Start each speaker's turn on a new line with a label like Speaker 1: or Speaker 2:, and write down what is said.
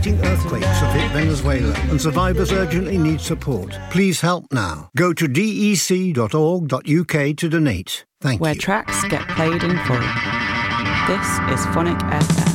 Speaker 1: Earthquakes have hit Venezuela and survivors urgently need support. Please help now. Go to dec.org.uk to donate. Thank
Speaker 2: Where
Speaker 1: you.
Speaker 2: tracks get played in full. This is Phonic FM.